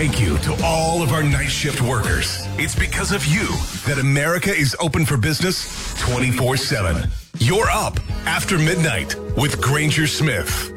thank you to all of our night shift workers. It's because of you that America is open for business 24/7. You're up after midnight with Granger Smith.